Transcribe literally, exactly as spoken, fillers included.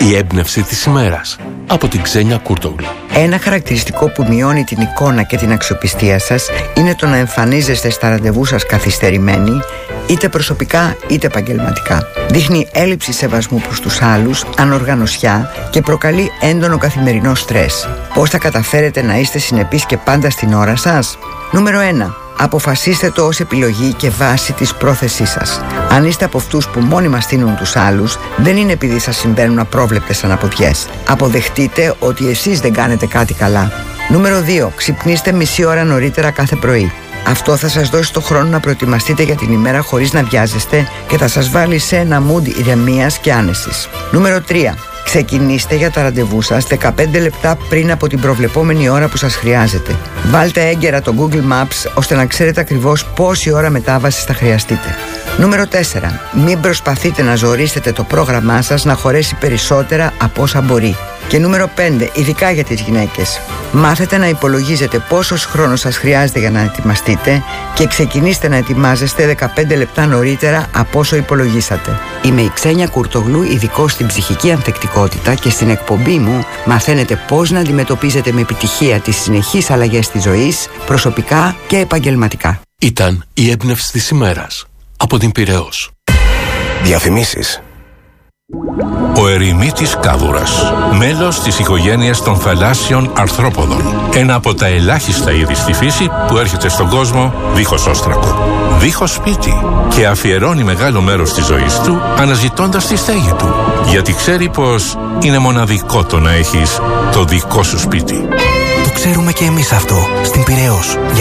Η έμπνευση της ημέρας από την Ξένια Κούρτογλου. Ένα χαρακτηριστικό που μειώνει την εικόνα και την αξιοπιστία σας είναι το να εμφανίζεστε στα ραντεβού σας καθυστερημένοι, είτε προσωπικά είτε επαγγελματικά. Δείχνει έλλειψη σεβασμού προς τους άλλους, ανοργανωσιά και προκαλεί έντονο καθημερινό στρες. Πώς θα καταφέρετε να είστε συνεπείς και πάντα στην ώρα σας? Νούμερο ένα. Αποφασίστε το ως επιλογή και βάση της πρόθεσής σας. Αν είστε από αυτούς που μόνιμα στείνουν τους άλλους, δεν είναι επειδή σας συμβαίνουν απρόβλεπτες αναποδιές. Αποδεχτείτε ότι εσείς δεν κάνετε κάτι καλά. Νούμερο δύο. Ξυπνήστε μισή ώρα νωρίτερα κάθε πρωί. Αυτό θα σας δώσει το χρόνο να προετοιμαστείτε για την ημέρα χωρίς να βιάζεστε και θα σας βάλει σε ένα mood ηρεμίας και άνεσης. Νούμερο τρία. Ξεκινήστε για τα ραντεβού σας δεκαπέντε λεπτά πριν από την προβλεπόμενη ώρα που σας χρειάζεται. Βάλτε έγκαιρα το Google Maps ώστε να ξέρετε ακριβώς πόση ώρα μετάβασης θα χρειαστείτε. Νούμερο τέσσερα. Μην προσπαθείτε να ζορίσετε το πρόγραμμά σας να χωρέσει περισσότερα από όσα μπορεί. Και νούμερο πέντε. Ειδικά για τις γυναίκες. Μάθετε να υπολογίζετε πόσος χρόνος σας χρειάζεται για να ετοιμαστείτε και ξεκινήστε να ετοιμάζεστε δεκαπέντε λεπτά νωρίτερα από όσο υπολογίσατε. Είμαι η Ξένια Κούρτογλου, ειδικός στην ψυχική ανθεκτικότητα, και στην εκπομπή μου μαθαίνετε πώς να αντιμετωπίζετε με επιτυχία τις συνεχείς αλλαγές της ζωής, προσωπικά και επαγγελματικά. Ήταν η έμπνευση της ημέρας από την Πειραιώς. Διαφημίσεις. Ο ερημίτης κάβουρας, μέλος της οικογένειας των θαλάσσιων αρθρόποδων. Ένα από τα ελάχιστα είδη στη φύση που έρχεται στον κόσμο δίχως όστρακο, δίχως σπίτι, και αφιερώνει μεγάλο μέρος της ζωής του αναζητώντας τη στέγη του. Γιατί ξέρει πως είναι μοναδικό το να έχεις το δικό σου σπίτι. Το ξέρουμε και εμείς αυτό στην Πειραιώς.